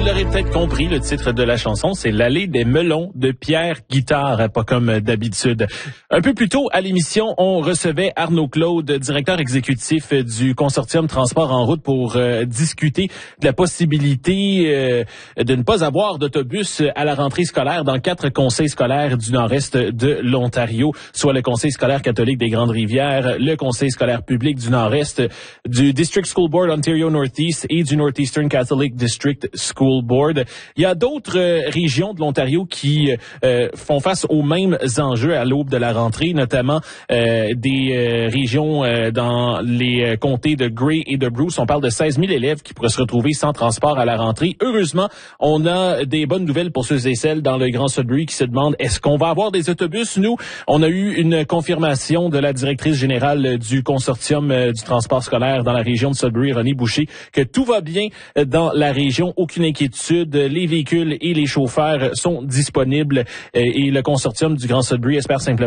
l'aurez peut-être compris, le titre de la chanson, c'est l'allée des melons de Pierre Guitare, pas comme d'habitude. Un peu plus tôt à l'émission, on recevait Arnaud Claude, directeur exécutif du consortium Transport en route, pour discuter de la possibilité de ne pas avoir d'autobus à la rentrée scolaire dans 4 conseils scolaires du nord-est de l'Ontario, soit le conseil scolaire catholique des Grandes-Rivières, le conseil scolaire public du nord-est, du District School Board Ontario Northeast et du Northeastern Catholic District School Board. Il y a d'autres régions de l'Ontario qui font face aux mêmes enjeux à l'aube de la rentrée, notamment des régions dans les comtés de Grey et de Bruce. On parle de 16 000 élèves qui pourraient se retrouver sans transport à la rentrée. Heureusement, on a des bonnes nouvelles pour ceux et celles dans le Grand Sudbury qui se demandent est-ce qu'on va avoir des autobus? Nous, on a eu une confirmation de la directrice générale du consortium du transport scolaire dans la région de Sudbury, Renée Boucher, que tout va bien dans la région, aucune inquiétude, les véhicules et les chauffeurs sont disponibles et le consortium du Grand Sudbury espère simplement